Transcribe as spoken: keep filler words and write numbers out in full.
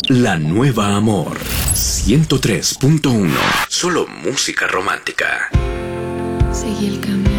La Nueva Amor ciento tres punto uno. Solo música romántica. Seguí el camino.